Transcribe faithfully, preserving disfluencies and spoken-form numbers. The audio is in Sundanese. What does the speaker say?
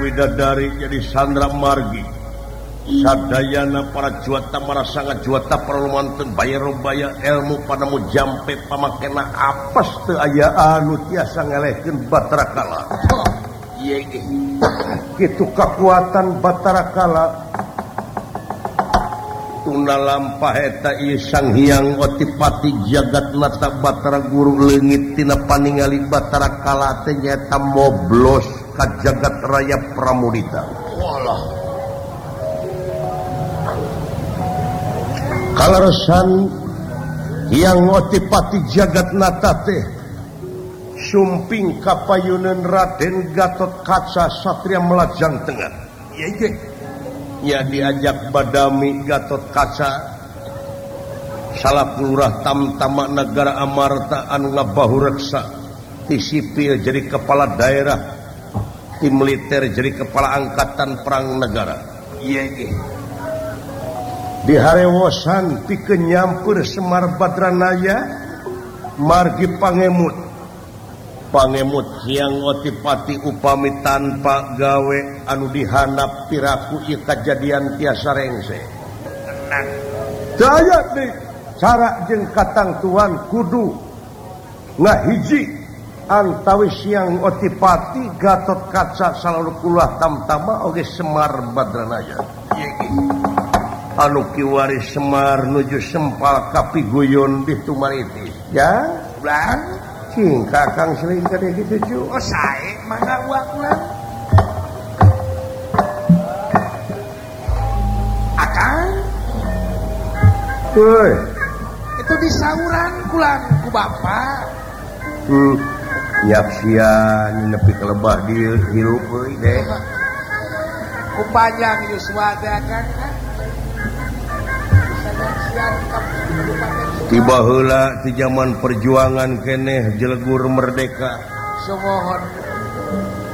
Widadari jadi Sandra Margi sadayana para juata para sangat juata perlu manten bayar baya ilmu padamu jampe pamakena apes teu aya anu tiasa ngelehkeun Batara Kala. Ieu kitu kekuatan Batara Kala tuna lampah eta ieu Sang Hyang Otipati Jagatnata Batara Guru leungit tina paningali Batara Kala teh nyaeta moblos ka jagat raya pramudita. Walah. Kalaresan Hyang Otipati Jagatnata teh sumping kapayuneun Raden Gatot Kaca Satria Melajang Tengah. Ieu ge nya diajak badami Gatot Kaca salapulurah tamtama negara Amarta anu ngabahu reksa ti sipil jadi kepala daerah ti militer jadi kepala angkatan perang negara. Ieu ge diharewosan pikeun nyampeur Semar Badranaya margi pangemut pangemut Hyang Otipati upami tanpa gawe anu dihandap piraku ieu kajadian tiasa rengse. Tenang. Daya deui cara jeung katangtuhan kudu ngahiji antawis Hyang Otipati Gatot Kaca salulukulah tamtama oge Semar Badranaya. Anu kiwari Semar nuju Sempal Kapiguyon di Tumaritis. Ya, blang. Cing kakang sering kade gitu cu. Oh sae mangga uakna. Akang. Woi. Itu disauran kulan ku bapak. Hmm. Nyak sian nepi ka lebah dieu hirup euy deh. Ku panjang Yuswa teh kan. Tiba heula ti zaman perjuangan keneh jelegur merdeka. Sumohon